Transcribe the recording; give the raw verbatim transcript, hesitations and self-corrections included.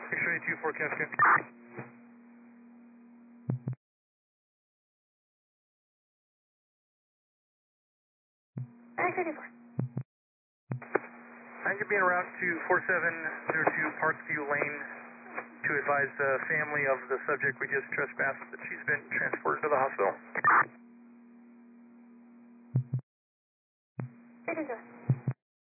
X-ray two four Cascade. X-ray two four. I could be en route to four seven zero two Parkview Lane to advise the family of the subject we just trespassed that she's been transported to the hospital.